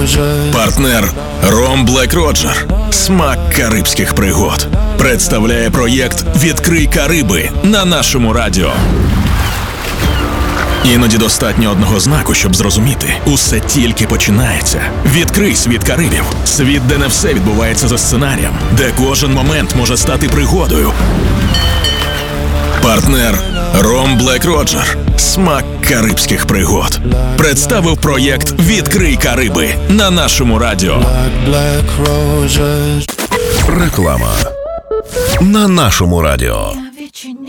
Партнер Ром Black Roger. Смак карибських пригод. Представляє проєкт «Відкрий Кариби» на нашому радіо. Іноді достатньо одного знаку, щоб зрозуміти. Усе тільки починається. Відкрий світ Карибів. Світ, де не все відбувається за сценарієм. Де кожен момент може стати пригодою. Партнер Ром Black Roger. Смак карибських пригод. Представив проєкт «Відкрий Кариби» на нашому радіо. Реклама на нашому радіо.